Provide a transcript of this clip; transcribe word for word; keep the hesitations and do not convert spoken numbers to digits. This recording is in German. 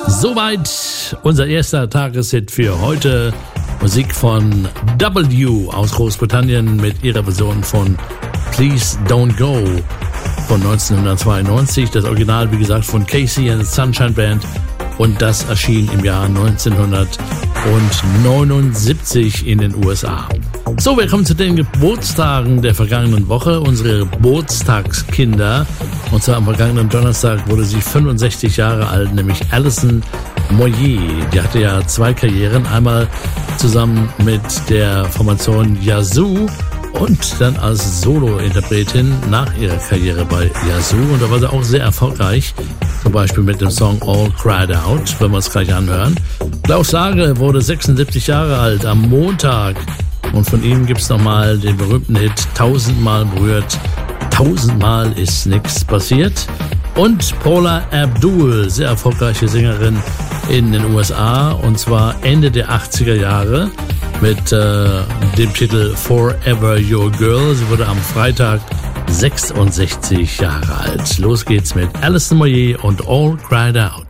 Soweit unser erster Tageshit für heute. Musik von W aus Großbritannien mit ihrer Version von Please Don't Go von neunzehnhundertzweiundneunzig. Das Original, wie gesagt, von Casey and the Sunshine Band. Und das erschien im Jahr neunzehnhundertneunundsiebzig in den U S A. So, wir kommen zu den Geburtstagen der vergangenen Woche. Unsere Geburtstagskinder. Und zwar am vergangenen Donnerstag wurde sie fünfundsechzig Jahre alt, nämlich Alison Moyet. Die hatte ja zwei Karrieren. Einmal zusammen mit der Formation Yazoo und dann als Solo-Interpretin nach ihrer Karriere bei Yazoo. Und da war sie auch sehr erfolgreich. Zum Beispiel mit dem Song All Cried Out, wenn wir es gleich anhören. Klaus Lage wurde sechsundsiebzig Jahre alt am Montag. Und von ihm gibt es nochmal den berühmten Hit Tausendmal berührt. Tausendmal ist nichts passiert. Und Paula Abdul, sehr erfolgreiche Sängerin in den U S A. Und zwar Ende der achtziger Jahre mit äh, dem Titel Forever Your Girl. Sie wurde am Freitag sechsundsechzig Jahre alt. Los geht's mit Alison Moyet und All Cried Out.